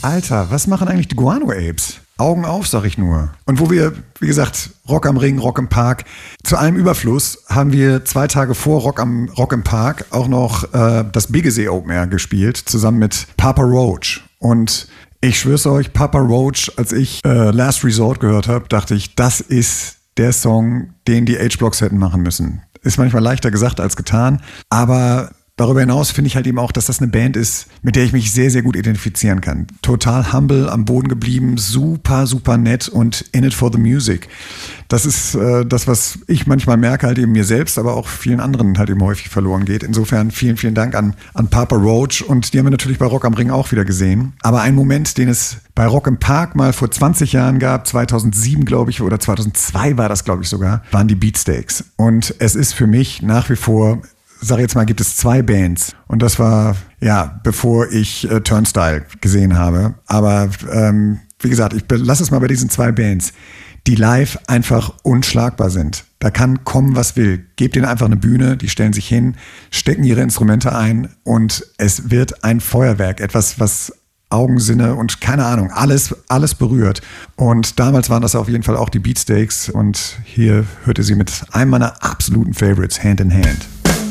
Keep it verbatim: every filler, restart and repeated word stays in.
Alter, was machen eigentlich die Guano Apes? Augen auf, sag ich nur. Und wo wir, wie gesagt, Rock am Ring, Rock im Park, zu allem Überfluss haben wir zwei Tage vor Rock am Rock im Park auch noch äh, das Biggesee Open Air gespielt, zusammen mit Papa Roach. Und ich schwör's euch, Papa Roach, als ich äh, Last Resort gehört habe, dachte ich, das ist der Song, den die H-Blocks hätten machen müssen. Ist manchmal leichter gesagt als getan, aber darüber hinaus finde ich halt eben auch, dass das eine Band ist, mit der ich mich sehr, sehr gut identifizieren kann. Total humble, am Boden geblieben, super, super nett und in it for the music. Das ist äh, das, was ich manchmal merke, halt eben mir selbst, aber auch vielen anderen halt eben häufig verloren geht. Insofern vielen, vielen Dank an, an Papa Roach, und die haben wir natürlich bei Rock am Ring auch wieder gesehen. Aber ein Moment, den es bei Rock im Park mal vor zwanzig Jahren gab, zweitausendsieben glaube ich, oder zweitausendzwei war das glaube ich sogar, waren die Beatsteaks. Und es ist für mich nach wie vor, sag jetzt mal, gibt es zwei Bands. Und das war, ja, bevor ich äh, Turnstile gesehen habe. Aber ähm, wie gesagt, ich lasse es mal bei diesen zwei Bands, die live einfach unschlagbar sind. Da kann kommen, was will. Gebt ihnen einfach eine Bühne, die stellen sich hin, stecken ihre Instrumente ein und es wird ein Feuerwerk. Etwas, was Augen, Sinne und keine Ahnung, alles, alles berührt. Und damals waren das auf jeden Fall auch die Beatsteaks. Und hier hörte sie mit einem meiner absoluten Favorites, Hand in Hand.